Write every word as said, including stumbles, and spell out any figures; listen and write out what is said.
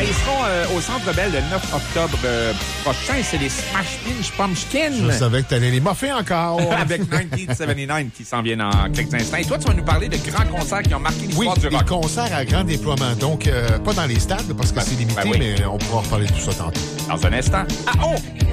Hey, ils seront euh, au Centre Bell le neuf octobre euh, prochain. C'est les Smash Pinch Pumpkins. Je savais que t'allais les moffer encore. Avec dix-neuf soixante-dix-neuf qui s'en viennent en quelques instants. Et toi, tu vas nous parler de grands concerts qui ont marqué l'histoire oui, du rock. Oui, des concerts à grand déploiement. Donc, euh, pas dans les stades, parce que ben, c'est limité, ben oui. mais on pourra reparler de tout ça tantôt. Dans un instant. Ah, oh!